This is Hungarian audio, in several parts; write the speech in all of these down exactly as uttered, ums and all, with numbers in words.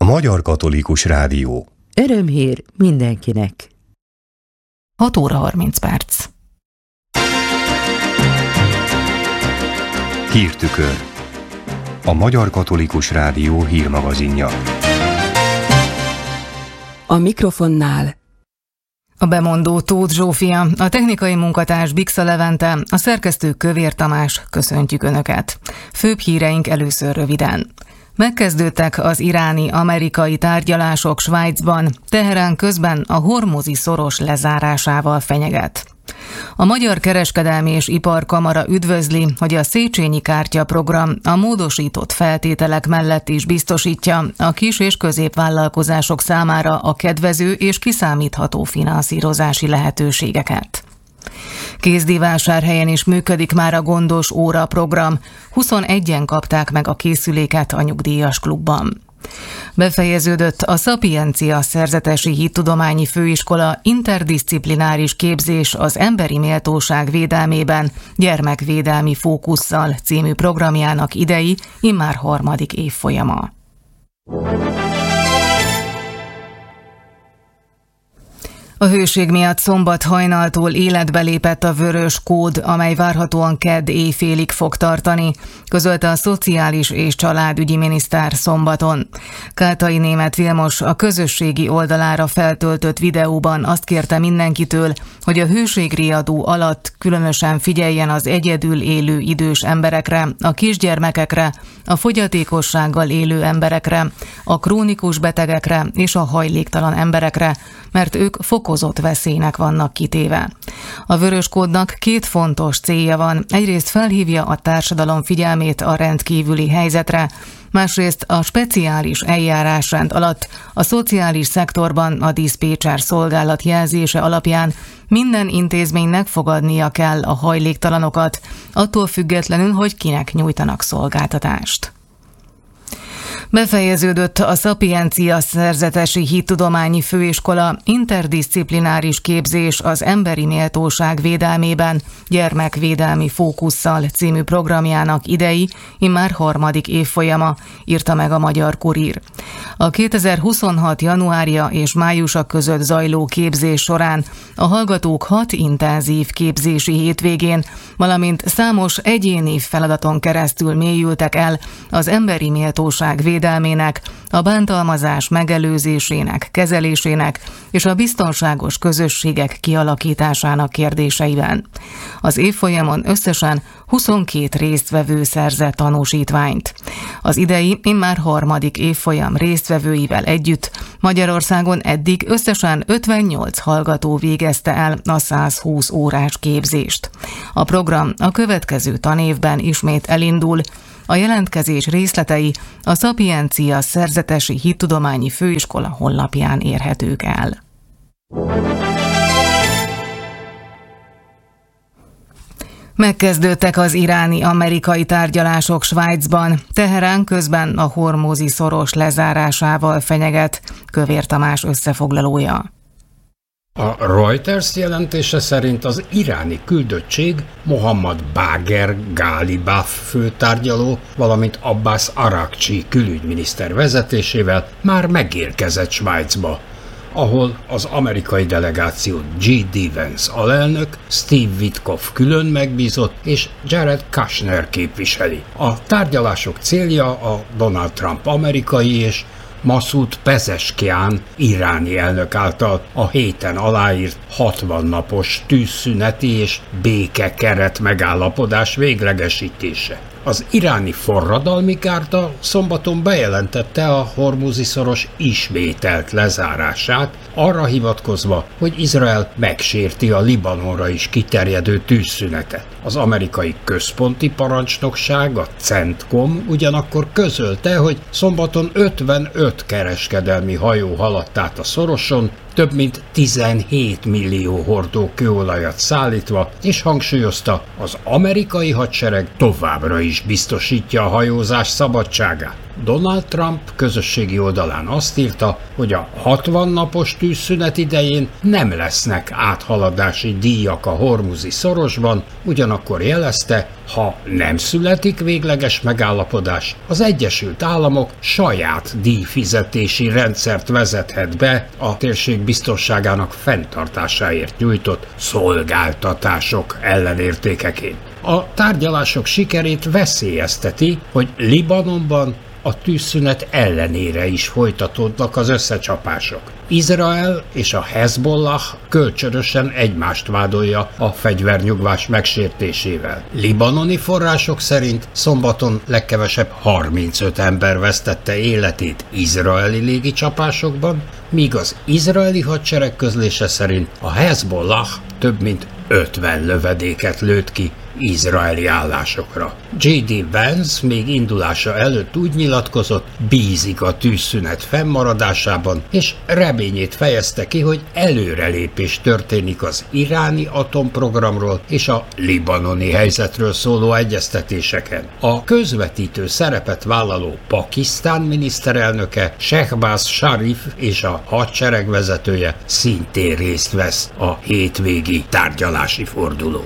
Magyar Katolikus Rádió. Örömhír mindenkinek. hat óra harminc perc. Hírtükör. A Magyar Katolikus Rádió hírmagazinja. A mikrofonnál A bemondó Tóth Zsófia, a technikai munkatárs Bixa Levente, a szerkesztő Kövér Tamás, köszöntjük Önöket. Főbb híreink először röviden. Megkezdődtek az iráni-amerikai tárgyalások Svájcban, Teherán közben a hormuzi szoros lezárásával fenyeget. A Magyar Kereskedelmi és Iparkamara üdvözli, hogy a Széchenyi Kártya program a módosított feltételek mellett is biztosítja a kis- és középvállalkozások számára a kedvező és kiszámítható finanszírozási lehetőségeket. Kézdivásárhelyen is működik már a Gondos Óra program, huszonegyen kapták meg a készüléket a nyugdíjas klubban. Befejeződött a Szapiencia Szerzetesi Hittudományi Főiskola interdiszciplináris képzés az emberi méltóság védelmében gyermekvédelmi fókusszal című programjának idei, immár harmadik évfolyama. A hőség miatt szombat hajnaltól életbe lépett a vörös kód, amely várhatóan kedd éjfélig fog tartani, közölte a Szociális és Családügyi miniszter szombaton. Kátai Németh Vilmos a közösségi oldalára feltöltött videóban azt kérte mindenkitől, hogy a hőségriadó alatt különösen figyeljen az egyedül élő idős emberekre, a kisgyermekekre, a fogyatékossággal élő emberekre, a krónikus betegekre és a hajléktalan emberekre, mert ők fokozott veszélynek vannak kitéve. A vörös kódnak két fontos célja van. Egyrészt felhívja a társadalom figyelmét a rendkívüli helyzetre, másrészt a speciális eljárásrend alatt a szociális szektorban a diszpécser szolgálat jelzése alapján minden intézménynek fogadnia kell a hajléktalanokat, attól függetlenül, hogy kinek nyújtanak szolgáltatást. Befejeződött a Szapiencia Szerzetesi Hittudományi Főiskola interdiszciplináris képzés az emberi méltóság védelmében gyermekvédelmi fókusszal című programjának idei, immár harmadik évfolyama, írta meg a Magyar Kurír. A kétezer-huszonhat. januárja és májusa között zajló képzés során a hallgatók hat intenzív képzési hétvégén, valamint számos egyéni feladaton keresztül mélyültek el az emberi méltóság védelmében, védelmének, a bántalmazás megelőzésének, kezelésének és a biztonságos közösségek kialakításának kérdéseiben. Az évfolyamon összesen huszonkét résztvevő szerzett tanúsítványt. Az idei, immár harmadik évfolyam résztvevőivel együtt Magyarországon eddig összesen ötvennyolc hallgató végezte el a százhúsz órás képzést. A program a következő tanévben ismét elindul. A jelentkezés részletei a Szapiencia Szerzetesi Hittudományi Főiskola honlapján érhetők el. Megkezdődtek az iráni-amerikai tárgyalások Svájcban, Teherán közben a hormuzi szoros lezárásával fenyeget, Kövér Tamás összefoglalója. A Reuters jelentése szerint az iráni küldöttség Mohammad Bagher Ghalibaf főtárgyaló, valamint Abbas Araghchi külügyminiszter vezetésével már megérkezett Svájcba, ahol az amerikai delegáció G. D. Vance alelnök, Steve Witkoff külön megbízott és Jared Kushner képviseli. A tárgyalások célja a Donald Trump amerikai és Masoud Pezeshkian iráni elnök által a héten aláírt hatvan napos tűzszüneti és békekeret megállapodás véglegesítése. Az iráni forradalmi kárta szombaton bejelentette a hormuzi szoros ismételt lezárását, arra hivatkozva, hogy Izrael megsérti a Libanonra is kiterjedő tűzszünetet. Az amerikai központi parancsnokság, a CENTCOM ugyanakkor közölte, hogy szombaton ötvenöt kereskedelmi hajó haladt át a szoroson, több mint tizenhét millió hordó kőolajat szállítva, és hangsúlyozta, az amerikai hadsereg továbbra is biztosítja a hajózás szabadságát. Donald Trump közösségi oldalán azt írta, hogy a hatvan napos tűzszünet idején nem lesznek áthaladási díjak a hormuzi szorosban, ugyanakkor jelezte, ha nem születik végleges megállapodás, az Egyesült Államok saját díjfizetési rendszert vezethet be a térség biztonságának fenntartásáért nyújtott szolgáltatások ellenértékeként. A tárgyalások sikerét veszélyezteti, hogy Libanonban a tűzszünet ellenére is folytatódnak az összecsapások. Izrael és a Hezbollah kölcsönösen egymást vádolja a fegyvernyugvás megsértésével. Libanoni források szerint szombaton legkevesebb harmincöt ember vesztette életét izraeli légicsapásokban, míg az izraeli hadsereg közlése szerint a Hezbollah több mint ötven lövedéket lőtt ki izraeli állásokra. jé dé Vance még indulása előtt úgy nyilatkozott, bízik a tűzszünet fennmaradásában, és reményét fejezte ki, hogy előrelépés történik az iráni atomprogramról és a libanoni helyzetről szóló egyeztetéseken. A közvetítő szerepet vállaló Pakisztán miniszterelnöke Shehbaz Sharif és a hadsereg vezetője szintén részt vesz a hétvégi tárgyalási fordulón.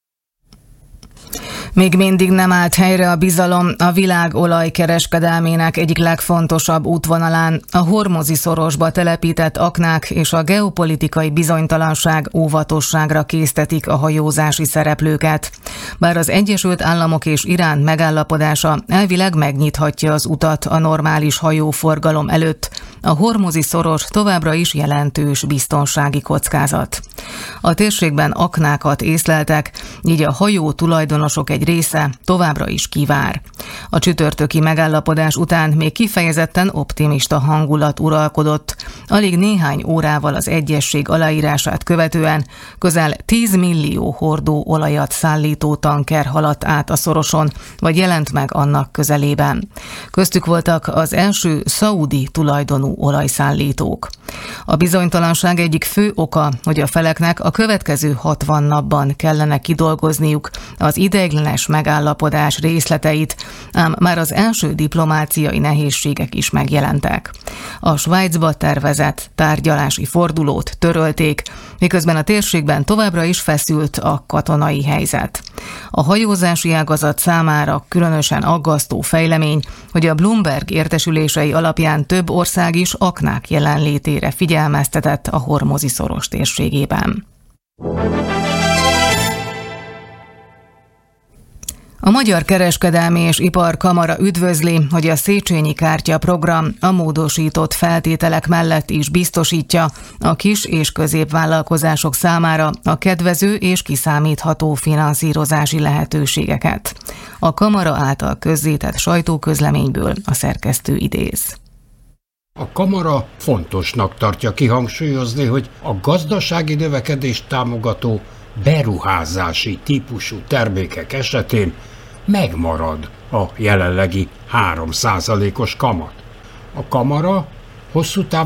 Még mindig nem állt helyre a bizalom a világ olajkereskedelmének egyik legfontosabb útvonalán. A hormuzi szorosba telepített aknák és a geopolitikai bizonytalanság óvatosságra késztetik a hajózási szereplőket. Bár az Egyesült Államok és Irán megállapodása elvileg megnyithatja az utat a normális hajóforgalom előtt, a hormuzi szoros továbbra is jelentős biztonsági kockázat. A térségben aknákat észleltek, így a hajó tulajdonosok egy része továbbra is kivár. A csütörtöki megállapodás után még kifejezetten optimista hangulat uralkodott. Alig néhány órával az egyezség aláírását követően közel tíz millió hordó olajat szállító tanker haladt át a szoroson, vagy jelent meg annak közelében. Köztük voltak az első szaudi tulajdonú olajszállítók. A bizonytalanság egyik fő oka, hogy a feleknek a következő hatvan napban kellene kidolgozniuk az ideiglenes megállapodás részleteit, ám már az első diplomáciai nehézségek is megjelentek. A Svájcba tervezett tárgyalási fordulót törölték, miközben a térségben továbbra is feszült a katonai helyzet. A hajózási ágazat számára különösen aggasztó fejlemény, hogy a Bloomberg értesülései alapján több ország is aknák jelenlétére figyelmeztetett a hormuzi szoros térségében. A Magyar Kereskedelmi és Iparkamara üdvözli, hogy a Széchenyi kártya program a módosított feltételek mellett is biztosítja a kis- és középvállalkozások számára a kedvező és kiszámítható finanszírozási lehetőségeket. A Kamara által közzétett sajtóközleményből a szerkesztő idéz. A Kamara fontosnak tartja kihangsúlyozni, hogy a gazdasági növekedést támogató beruházási típusú termékek esetén megmarad a jelenlegi három százalékos kamat. A Kamara hosszú távon